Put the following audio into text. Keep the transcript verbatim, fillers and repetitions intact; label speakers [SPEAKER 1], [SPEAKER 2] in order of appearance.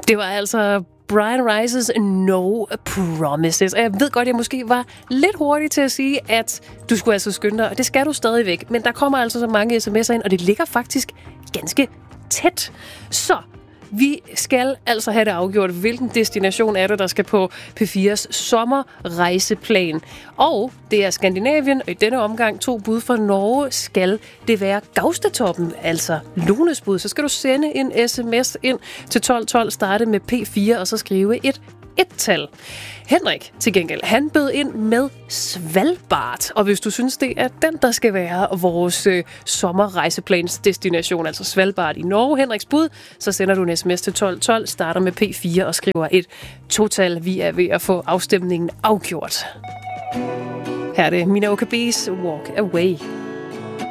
[SPEAKER 1] Det var altså Brian Rice's No Promises. Og jeg ved godt, at jeg måske var lidt hurtig til at sige, at du skulle altså skynde dig, og det skal du stadigvæk. Men der kommer altså så mange sms'er ind, og det ligger faktisk ganske tæt. Så vi skal altså have det afgjort, hvilken destination er det, der skal på P fires sommerrejseplan. Og det er Skandinavien, og i denne omgang to bud fra Norge. Skal det være Gaustatoppen, altså Lunes bud, så skal du sende en sms ind til tolv tolv, starte med P fire, og så skrive et et-tal. Henrik, til gengæld, han bød ind med Svalbard. Og hvis du synes, det er den, der skal være vores øh, sommerrejseplans destination, altså Svalbard i Norge, Henriks bud, så sender du en sms til tolv tolv, starter med P fire og skriver et total. Vi er ved at få afstemningen afgjort. Her er det Mina O K B's Walk Away.